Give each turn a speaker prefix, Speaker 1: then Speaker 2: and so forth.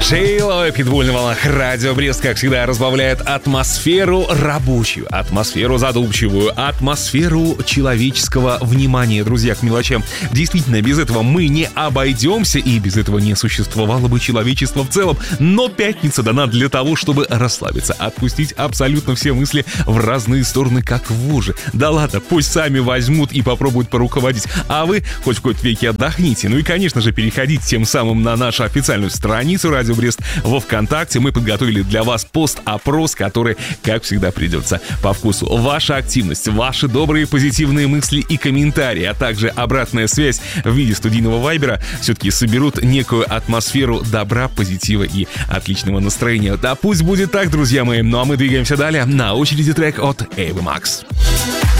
Speaker 1: Шейло, Питбуль на волнах Радио Брест, как всегда, разбавляет атмосферу рабочую, атмосферу задумчивую, атмосферу человеческого внимания, друзья, к мелочам. Действительно, без этого мы не обойдемся, и без этого не существовало бы человечества в целом. Но пятница дана для того, чтобы расслабиться, отпустить абсолютно все мысли в разные стороны, как вожжи. Да ладно, пусть сами возьмут и попробуют поруководить, а вы хоть в какой-то веке отдохните. Ну и, конечно же, переходите тем самым на нашу официальную страницу Радио Брест во ВКонтакте. Мы подготовили для вас пост-опрос, который, как всегда, придется по вкусу. Ваша активность, ваши добрые позитивные мысли и комментарии, а также обратная связь в виде студийного вайбера все-таки соберут некую атмосферу добра, позитива и отличного настроения. Да пусть будет так, друзья мои. Ну а мы двигаемся далее. На очереди трек от Ava Max.